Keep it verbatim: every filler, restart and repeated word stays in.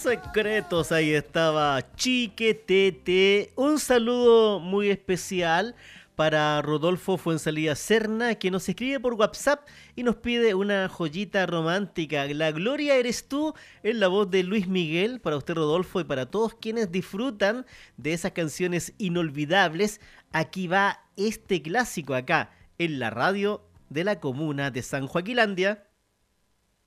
Secretos, ahí estaba Chiquetete. Un saludo muy especial para Rodolfo Fuensalida Serna, que nos escribe por WhatsApp y nos pide una joyita romántica. La gloria eres tú, en la voz de Luis Miguel, para usted Rodolfo y para todos quienes disfrutan de esas canciones inolvidables. Aquí va este clásico acá, en la radio de la comuna de San Joaquilandia.